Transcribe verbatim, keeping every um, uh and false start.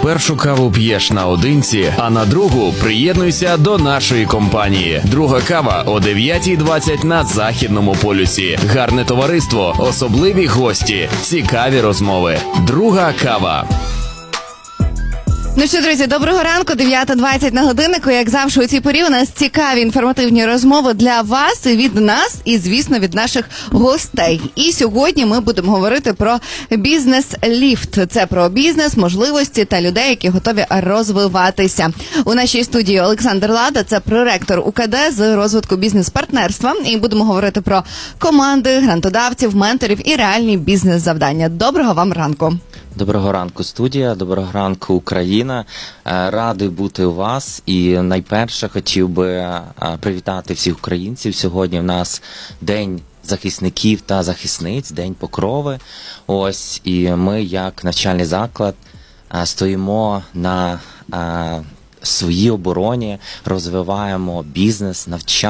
першу каву п'єш наодинці, а на другу приєднуйся до нашої компанії. Друга кава о дев'ятій двадцять на Західному полюсі. Гарне товариство, особливі гості, цікаві розмови. Друга кава. Ну що, друзі, доброго ранку, дев'ята двадцять на годиннику. Як завжди, у цій порі у нас цікаві інформативні розмови для вас, і від нас, і, звісно, від наших гостей. І сьогодні ми будемо говорити про бізнес-ліфт. Це про бізнес, можливості та людей, які готові розвиватися. У нашій студії Олександр Лада, це проректор УКД з розвитку бізнес-партнерства. І будемо говорити про команди, грантодавців, менторів і реальні бізнес-завдання. Доброго вам ранку. Доброго ранку, студія, доброго ранку, Україна. Радий бути у вас. І найперше хотів би привітати всіх українців. Сьогодні в нас День захисників та захисниць, День Покрови. Ось, і ми, як навчальний заклад, стоїмо на своїй обороні, розвиваємо бізнес, навчання.